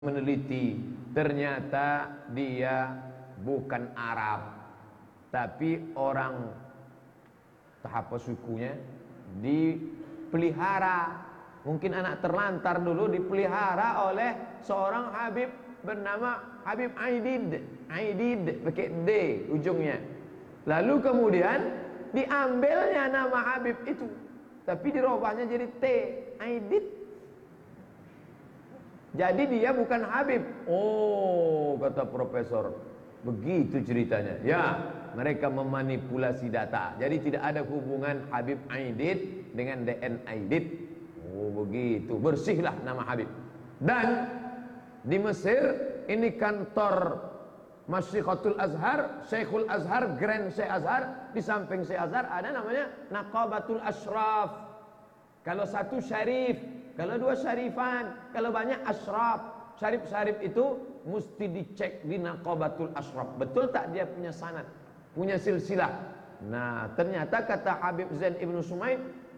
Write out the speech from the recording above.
meneliti, ternyata dia bukan Arab, tapi orang apa sukunya dipelihara. Mungkin anak terlantar dulu dipelihara oleh seorang Habib bernama Habib Aidid pakai D ujungnya. Lalu kemudian diambilnya nama Habib itu, tapi dirubahnya jadi T, Aidid. Jadi dia bukan Habib. Oh, kata profesor, begitu ceritanya. Ya, mereka memanipulasi data. Jadi tidak ada hubungan Habib Aidid dengan DN Aidid. Oh, begitu. Bersihlah nama Habib. Dan di Mesir ini kantor Masyikhul Azhar, Syekhul Azhar, Grand Syekh Azhar. Di samping Syekh Azhar ada namanya Naqabatul Ashraf. Kalau satu syarif, kalau dua syarifan, kalau banyak ashraf. Syarif-syarif itu mesti dicek di Naqabatul Ashraf. Betul tak dia punya sanad, punya silsilah. Nah, ternyata kata Habib Zain Ibn Sumaid,